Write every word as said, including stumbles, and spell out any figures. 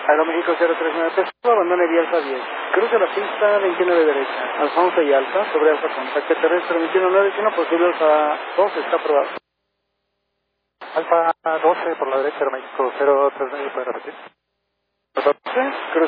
Aeroméxico cero tres nueve, Pesco, abandone vía Alfa diez. Cruce la pista veintiuno de derecha. Alfa once y Alfa, sobre Alfa contacto terrestre veintiuno nueve, si no posible Alfa dos está aprobado. Alfa doce por la derecha, Aeroméxico cero tres nueve, ¿puede repetir? doce, cruce